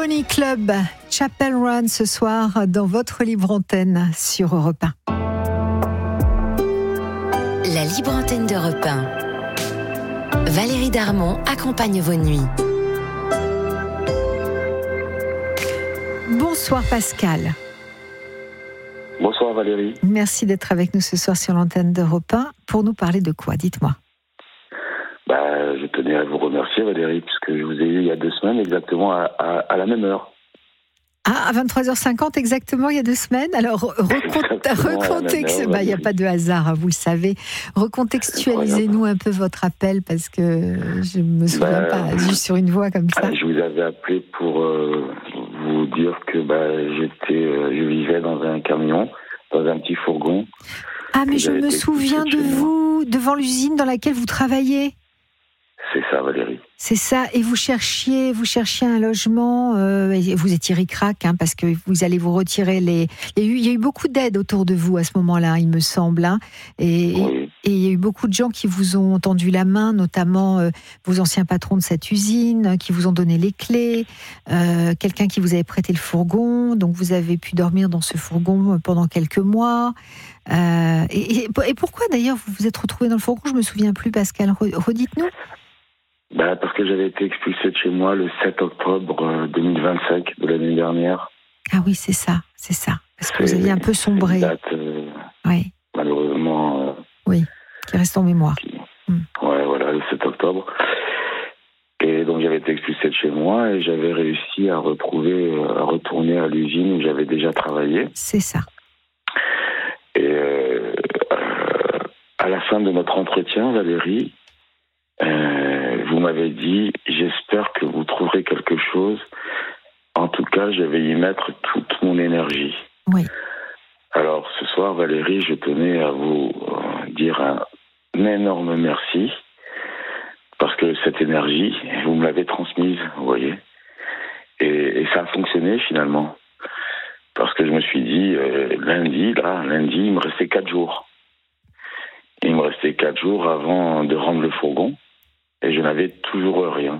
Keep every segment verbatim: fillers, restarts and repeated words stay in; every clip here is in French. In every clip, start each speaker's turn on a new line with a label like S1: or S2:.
S1: Harmony Club, Chapel Run ce soir dans votre libre antenne sur Europe un.
S2: La libre antenne d'Europe un. Valérie Darmon accompagne vos nuits.
S1: Bonsoir Pascal.
S3: Bonsoir Valérie.
S1: Merci d'être avec nous ce soir sur l'antenne d'Europe un. Pour nous parler de quoi ? Dites-moi.
S3: Bah, je tenais à vous remercier Valérie, puisque je vous ai eu il y a deux semaines exactement à, à, à la même heure.
S1: Ah, à vingt-trois heures cinquante exactement, il y a deux semaines. Alors, recontextualisez, bah, il n'y a pas de hasard, vous le savez. Recontextualisez-nous un peu votre appel, parce que je ne me souviens bah, pas, juste sur une voix comme ça.
S3: Je vous avais appelé pour euh, vous dire que bah, j'étais, euh, je vivais dans un camion, dans un petit fourgon.
S1: Ah, mais je me souviens de vous, devant l'usine dans laquelle vous travaillez.
S3: C'est ça, Valérie.
S1: C'est ça. Et vous cherchiez, vous cherchiez un logement. Euh, et vous étiez ric-rac, hein, parce que vous allez vous retirer les. Il y a eu, il y a eu beaucoup d'aide autour de vous à ce moment-là, il me semble. Hein, et, oui. et il y a eu beaucoup de gens qui vous ont tendu la main, notamment euh, vos anciens patrons de cette usine, qui vous ont donné les clés. Euh, quelqu'un qui vous avait prêté le fourgon, donc vous avez pu dormir dans ce fourgon pendant quelques mois. Euh, et, et, et pourquoi d'ailleurs vous vous êtes retrouvé dans le fourgon ? Je me souviens plus, Pascal. Redites-nous.
S3: Bah, parce que j'avais été expulsé de chez moi le sept octobre deux mille vingt-cinq de l'année dernière.
S1: Ah oui, c'est ça, c'est ça. Parce que c'est, vous aviez un peu sombré.
S3: Une date, euh,
S1: oui.
S3: Malheureusement. Euh,
S1: oui, qui reste en mémoire. Qui,
S3: hum. Ouais, voilà, le sept octobre. Et donc j'avais été expulsé de chez moi et j'avais réussi à retrouver, à retourner à l'usine où j'avais déjà travaillé.
S1: C'est ça.
S3: Et euh, euh, à la fin de notre entretien, Valérie, Euh, vous m'avez dit, j'espère que vous trouverez quelque chose. En tout cas, je vais y mettre toute mon énergie.
S1: Oui.
S3: Alors, ce soir, Valérie, je tenais à vous euh, dire un, un énorme merci. Parce que cette énergie, vous me l'avez transmise, vous voyez. Et, et ça a fonctionné, finalement. Parce que je me suis dit, euh, lundi, là, lundi, il me restait quatre jours. Il me restait quatre jours avant de rendre le fourgon. Et je n'avais toujours rien.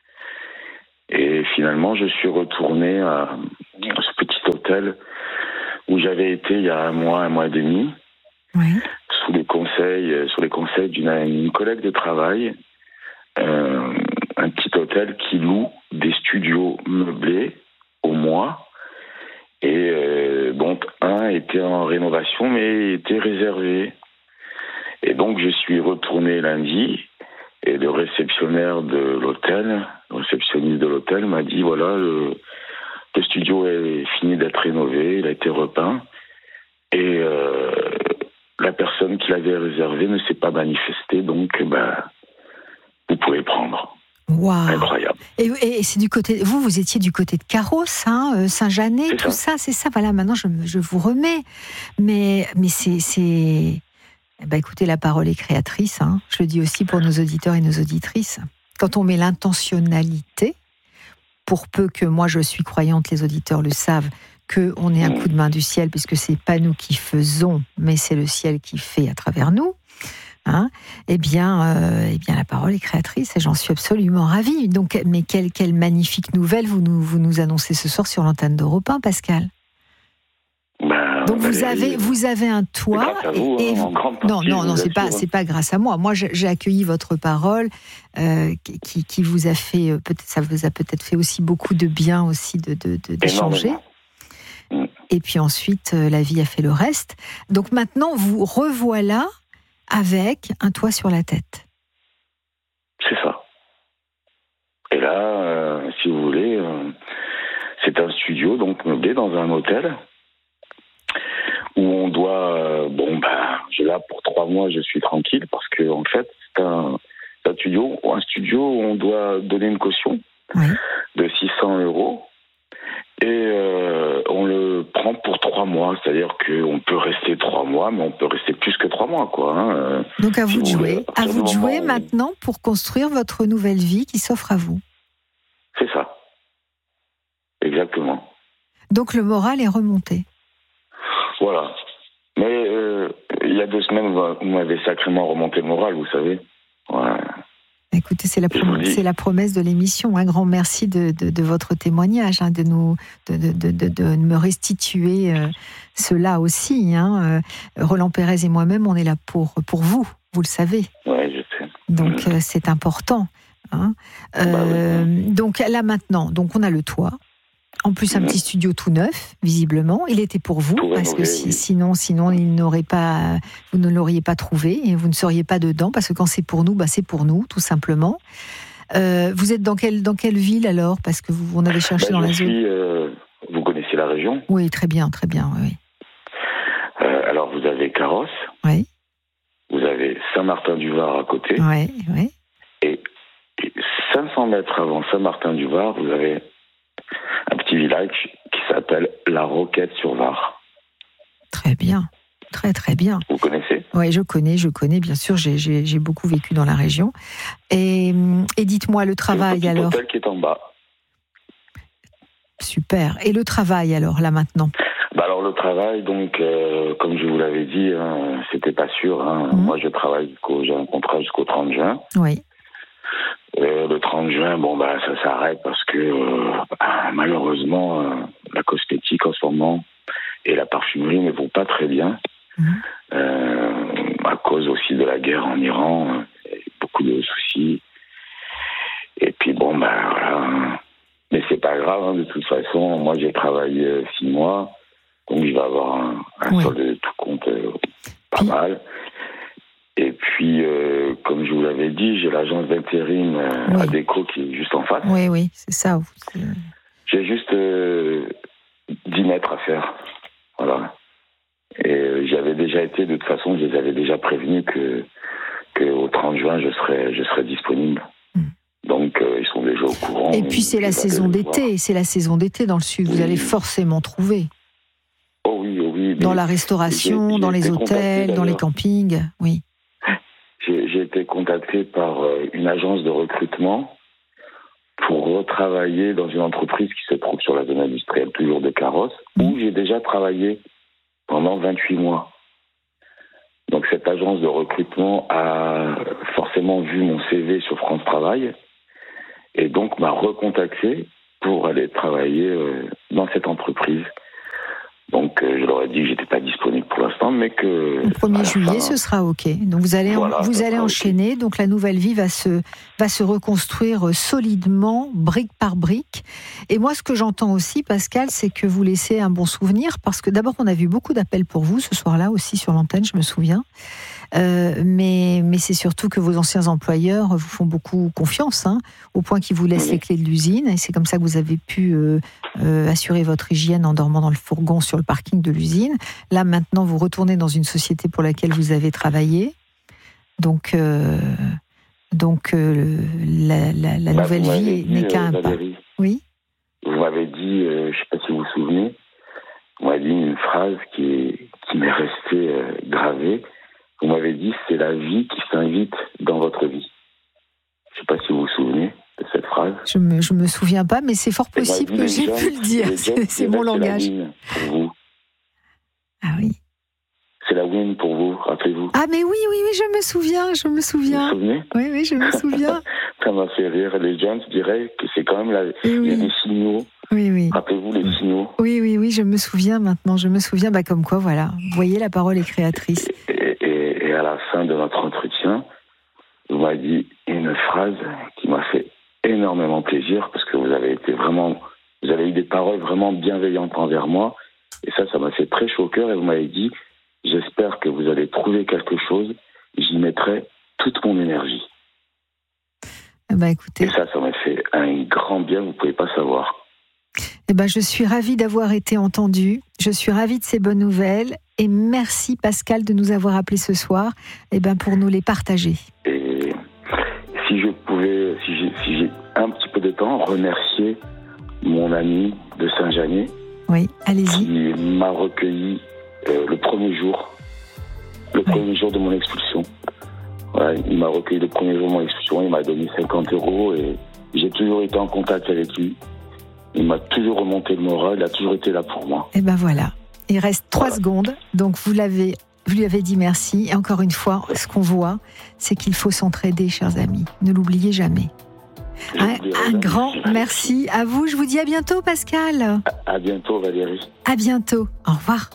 S3: Et finalement, je suis retourné à ce petit hôtel où j'avais été il y a un mois, un mois et demi,
S1: oui.
S3: sous les conseils, sous les conseils d'une une collègue de travail, euh, un petit hôtel qui loue des studios meublés au mois. Et euh, donc, un était en rénovation, mais était réservé. Et donc, je suis retourné lundi. Et le réceptionnaire de l'hôtel, le réceptionniste de l'hôtel m'a dit, voilà, le, le studio est fini d'être rénové, il a été repeint, et euh, la personne qui l'avait réservé ne s'est pas manifestée, donc bah, vous pouvez prendre.
S1: Wow.
S3: Incroyable.
S1: Et, et c'est du côté, vous, vous étiez du côté de Carros, hein, Saint-Janet,
S3: c'est
S1: tout ça. ça, c'est ça. Voilà, maintenant je, je vous remets, mais mais c'est c'est. Bah écoutez, la parole est créatrice, hein. Je le dis aussi pour nos auditeurs et nos auditrices. Quand on met l'intentionnalité, pour peu que moi je suis croyante, les auditeurs le savent, qu'on ait un coup de main du ciel, puisque c'est pas nous qui faisons, mais c'est le ciel qui fait à travers nous, hein, eh bien, euh, eh bien la parole est créatrice et j'en suis absolument ravie. Donc, mais quelle, quelle magnifique nouvelle vous nous, vous nous annoncez ce soir sur l'antenne d'Europe un, Pascal.
S3: Ben,
S1: Donc vous
S3: Valérie,
S1: avez vous avez un toit
S3: grâce à vous,
S1: et, et
S3: en grande partie,
S1: non non non c'est pas
S3: assure.
S1: c'est pas grâce à moi. Moi j'ai, j'ai accueilli votre parole euh, qui qui vous a fait peut-être ça vous a peut-être fait aussi beaucoup de bien aussi de, de, de d'échanger.
S3: Mm.
S1: Et puis ensuite euh, la vie a fait le reste. Donc maintenant vous revoilà avec un toit sur la tête.
S3: C'est ça. Et là, euh, si vous voulez, euh, c'est un studio donc meublé dans un hôtel. Où on doit, euh, bon ben, je là pour trois mois, je suis tranquille parce que en fait, c'est un, c'est un studio, un studio où on doit donner une caution
S1: oui.
S3: de six cents euros et euh, on le prend pour trois mois, c'est-à-dire qu'on peut rester trois mois, mais on peut rester plus que trois mois, quoi. Hein.
S1: Donc à vous de
S3: si
S1: jouer,
S3: voulez,
S1: à vous de jouer
S3: où...
S1: maintenant pour construire votre nouvelle vie qui s'offre à vous.
S3: C'est ça, exactement.
S1: Donc le moral est remonté.
S3: Voilà. Mais euh, il y a deux semaines, vous m'avez sacrément remonté le moral, vous savez. Ouais.
S1: Écoutez, c'est la, prom- c'est la promesse de l'émission. Un grand merci de, de, de votre témoignage, hein, de, nous, de, de, de, de, de me restituer euh, cela aussi. Hein. Euh, Roland Pérez et moi-même, on est là pour, pour vous, vous le savez.
S3: Oui, je sais.
S1: Donc, mmh. euh, c'est important. Hein. Euh, bah oui. Donc, là, maintenant, donc on a le toit. En plus, un mmh. petit studio tout neuf, visiblement. Il était pour vous, pour parce rénover, que si, oui. sinon, sinon, il n'aurait pas, vous ne l'auriez pas trouvé et vous ne seriez pas dedans, parce que quand c'est pour nous, bah, c'est pour nous, tout simplement. Euh, vous êtes dans quelle, dans quelle ville alors ? Parce que vous, on avait cherché bah, dans la zone.
S3: Suis, euh, vous connaissez la région ?
S1: Oui, très bien, très bien, oui.
S3: Euh, alors, vous avez Carros.
S1: Oui.
S3: Vous avez Saint-Martin-du-Var à côté.
S1: Oui, oui.
S3: Et, et cinq cents mètres avant Saint-Martin-du-Var, vous avez un petit village qui s'appelle La Roquette-sur-Var.
S1: Très bien, très très bien.
S3: Vous connaissez ?
S1: Oui, je connais, je connais, bien sûr, j'ai, j'ai, j'ai beaucoup vécu dans la région. Et, et dites-moi, le travail
S3: c'est
S1: alors ?
S3: C'est l'hôtel qui est en bas.
S1: Super. Et le travail alors, là maintenant ?
S3: Bah alors le travail, donc, euh, comme je vous l'avais dit, hein, c'était pas sûr. Hein. Mmh. Moi, je travaille jusqu'au, j'ai un contrat jusqu'au trente juin.
S1: Oui.
S3: Euh, le trente juin, bon bah ça s'arrête parce que euh, bah, malheureusement euh, la cosmétique en ce moment et la parfumerie ne vont pas très bien mmh. euh, à cause aussi de la guerre en Iran, euh, beaucoup de soucis. Et puis bon bah voilà, mais c'est pas grave hein, de toute façon. Moi j'ai travaillé euh, six mois, donc je vais avoir un, un oui. solde de tout compte euh, pas puis... mal. Et puis, euh, comme je vous l'avais dit, j'ai l'agence d'intérim euh, oui. Adéco qui est juste en face.
S1: Oui, oui, c'est ça. C'est...
S3: J'ai juste euh, dix mètres à faire. Voilà. Et euh, j'avais déjà été, de toute façon, je les avais déjà prévenus que, que au trente juin, je serais, je serais disponible. Mm. Donc, euh, ils sont déjà au courant.
S1: Et puis, c'est la saison d'été. Voir. C'est la saison d'été dans le sud. Vous oui. allez forcément trouver.
S3: Oh oui, oh oui.
S1: Dans la restauration, j'ai, j'ai dans les hôtels, dans les campings. Oui.
S3: J'ai, j'ai été contacté par euh, une agence de recrutement pour retravailler dans une entreprise qui se trouve sur la zone industrielle, toujours de Carros, mmh. où j'ai déjà travaillé pendant vingt-huit mois. Donc cette agence de recrutement a forcément vu mon C V sur France Travail et donc m'a recontacté pour aller travailler euh, dans cette entreprise. Donc, euh, je leur ai dit que j'étais pas disponible pour l'instant, mais que...
S1: Le premier juillet, fin, ce sera OK. Donc, vous allez, voilà, en, vous allez enchaîner. Okay. Donc, la nouvelle vie va se, va se reconstruire solidement, brique par brique. Et moi, ce que j'entends aussi, Pascal, c'est que vous laissez un bon souvenir, parce que d'abord, on a vu beaucoup d'appels pour vous ce soir-là aussi sur l'antenne, je me souviens. Euh, mais, mais c'est surtout que vos anciens employeurs vous font beaucoup confiance, hein, au point qu'ils vous laissent oui. les clés de l'usine, et c'est comme ça que vous avez pu euh, euh, assurer votre hygiène en dormant dans le fourgon sur le parking de l'usine. Là, maintenant, vous retournez dans une société pour laquelle vous avez travaillé. Donc, euh, donc euh, la, la, la bah, nouvelle vie dit, n'est qu'à un pas. Oui.
S3: Vous m'avez dit, euh, je ne sais pas si vous vous souvenez, vous m'avez dit une phrase qui, est, qui m'est restée euh, gravée. Vous m'avez dit, c'est la vie qui s'invite dans votre vie. Je ne sais pas si vous vous souvenez de cette phrase.
S1: Je me, je me souviens pas, mais c'est fort possible que j'ai pu le dire. C'est, c'est mon langage.
S3: C'est la win pour vous.
S1: Ah oui.
S3: C'est la win pour vous, rappelez-vous.
S1: Ah mais oui, oui, oui, je me souviens, je me souviens.
S3: Vous vous souvenez ?
S1: Oui, oui, je me souviens.
S3: Ça m'a fait rire. Les gens diraient que c'est quand même la, oui. les signaux.
S1: Oui, oui.
S3: Rappelez-vous les signaux.
S1: Oui, oui, oui, je me souviens maintenant. Je me souviens, bah, comme quoi, voilà. Vous voyez, la parole est créatrice.
S3: Et, et, et à la fin de notre entretien, vous m'avez dit une phrase qui m'a fait énormément plaisir parce que vous avez été vraiment, vous avez eu des paroles vraiment bienveillantes envers moi. Et ça, ça m'a fait très chaud au cœur. Et vous m'avez dit, j'espère que vous allez trouver quelque chose. J'y mettrai toute mon énergie.
S1: Bah, écoutez.
S3: Et ça, ça m'a fait un grand bien. Vous ne pouvez pas savoir.
S1: Eh ben, je suis ravie d'avoir été entendue. Je suis ravie de ces bonnes nouvelles. Et merci, Pascal, de nous avoir appelés ce soir eh ben, pour nous les partager.
S3: Et si je pouvais, si j'ai, si j'ai un petit peu de temps, remercier mon ami de Saint-Janier.
S1: Oui, allez-y.
S3: Qui m'a recueilli euh, le premier jour, le oui. premier jour de mon expulsion. Ouais, il m'a recueilli le premier jour de mon expulsion, il m'a donné cinquante euros et j'ai toujours été en contact avec lui. Il m'a toujours remonté le moral, il a toujours été là pour moi.
S1: Et ben voilà, il reste trois voilà. secondes, donc vous l'avez vous lui avez dit merci. Et encore une fois, ce qu'on voit, c'est qu'il faut s'entraider, chers amis. Ne l'oubliez jamais. Un, un grand merci à vous. Je vous dis à bientôt, Pascal.
S3: À, à bientôt, Valérie.
S1: À bientôt. Au revoir.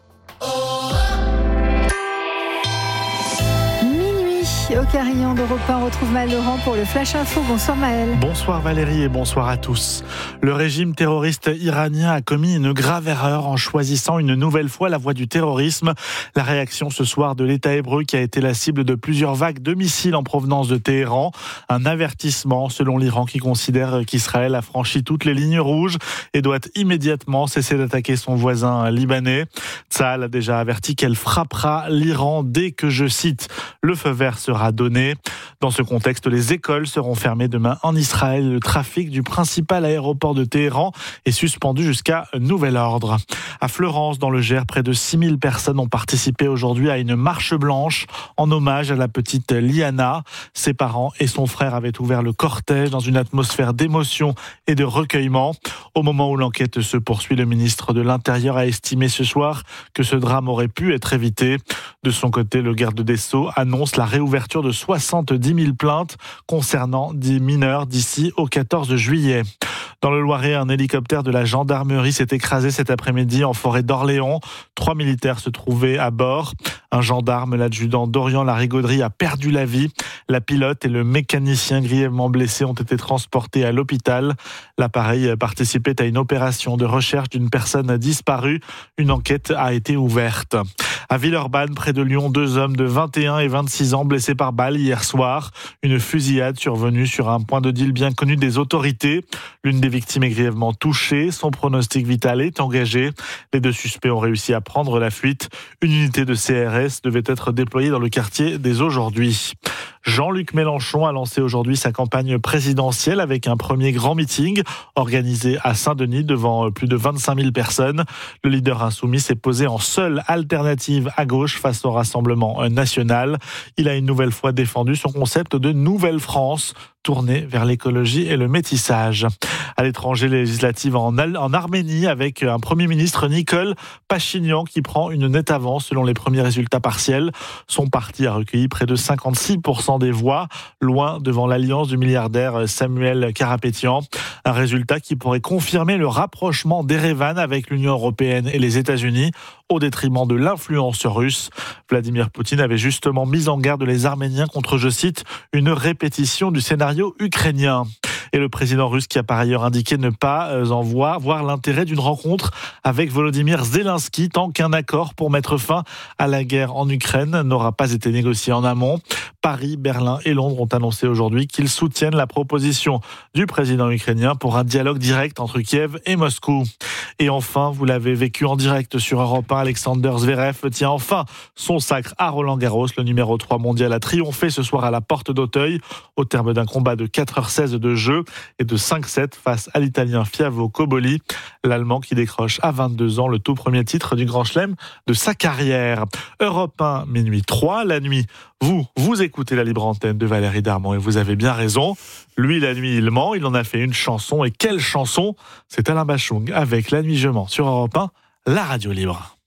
S1: Au Carillon d'Europe un, on retrouve Maël Laurent pour le Flash Info. Bonsoir Maël.
S4: Bonsoir Valérie et bonsoir à tous. Le régime terroriste iranien a commis une grave erreur en choisissant une nouvelle fois la voie du terrorisme. La réaction ce soir de l'État hébreu qui a été la cible de plusieurs vagues de missiles en provenance de Téhéran. Un avertissement selon l'Iran qui considère qu'Israël a franchi toutes les lignes rouges et doit immédiatement cesser d'attaquer son voisin libanais. Tsahal a déjà averti qu'elle frappera l'Iran dès que, je cite, le feu vert sera donné. Dans ce contexte, les écoles seront fermées demain en Israël. Le trafic du principal aéroport de Téhéran est suspendu jusqu'à nouvel ordre. À Fleurance, dans le Gers, près de six mille personnes ont participé aujourd'hui à une marche blanche en hommage à la petite Liana. Ses parents et son frère avaient ouvert le cortège dans une atmosphère d'émotion et de recueillement. Au moment où l'enquête se poursuit, le ministre de l'Intérieur a estimé ce soir que ce drame aurait pu être évité. De son côté, le garde des Sceaux annonce la réouverture de soixante-dix mille plaintes concernant des mineurs d'ici au quatorze juillet. Dans le Loiret, un hélicoptère de la gendarmerie s'est écrasé cet après-midi en forêt d'Orléans. Trois militaires se trouvaient à bord. Un gendarme, l'adjudant Dorian Larigauderie, a perdu la vie. La pilote et le mécanicien grièvement blessés ont été transportés à l'hôpital. L'appareil participait à une opération de recherche d'une personne disparue. Une enquête a été ouverte. À Villeurbanne, près de Lyon, deux hommes de vingt et un et vingt-six ans blessés par balle hier soir. Une fusillade survenue sur un point de deal bien connu des autorités. L'une des victimes est grièvement touchée. Son pronostic vital est engagé. Les deux suspects ont réussi à prendre la fuite. Une unité de C R S devait être déployée dans le quartier dès aujourd'hui. Jean-Luc Mélenchon a lancé aujourd'hui sa campagne présidentielle avec un premier grand meeting organisé à Saint-Denis devant plus de vingt-cinq mille personnes. Le leader insoumis s'est posé en seule alternative à gauche face au Rassemblement national. Il a une nouvelle fois défendu son concept de Nouvelle France, tournée vers l'écologie et le métissage. À l'étranger, les législatives en, Al- en Arménie avec un Premier ministre Nikol Pachinian qui prend une nette avance selon les premiers résultats partiels. Son parti a recueilli près de cinquante-six pour cent des voix, loin devant l'alliance du milliardaire Samuel Karapétian. Un résultat qui pourrait confirmer le rapprochement d'Erevan avec l'Union européenne et les États-Unis au détriment de l'influence russe. Vladimir Poutine avait justement mis en garde les Arméniens contre, je cite, une répétition du scénario ukrainien. Et le président russe qui a par ailleurs indiqué ne pas en voir, voir l'intérêt d'une rencontre avec Volodymyr Zelensky tant qu'un accord pour mettre fin à la guerre en Ukraine n'aura pas été négocié en amont. Paris, Berlin et Londres ont annoncé aujourd'hui qu'ils soutiennent la proposition du président ukrainien pour un dialogue direct entre Kiev et Moscou. Et enfin, vous l'avez vécu en direct sur Europe un, Alexander Zverev tient enfin son sacre à Roland-Garros. Le numéro trois mondial a triomphé ce soir à la Porte d'Auteuil au terme d'un combat de quatre heures seize de jeu et de cinq sept face à l'Italien Fiavo Coboli, l'Allemand qui décroche à vingt-deux ans le tout premier titre du Grand Chelem de sa carrière. Europe un, minuit trois, la nuit, vous, vous écoutez la libre antenne de Valérie Darmon et vous avez bien raison. Lui, la nuit, il ment, il en a fait une chanson. Et quelle chanson ? C'est Alain Bachung avec La nuit je mens sur Europe un, la radio libre.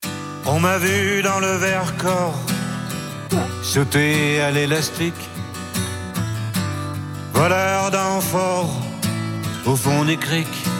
S5: On m'a vu dans le Vercors sauter à l'élastique, voleur d'amphores au fond des criques.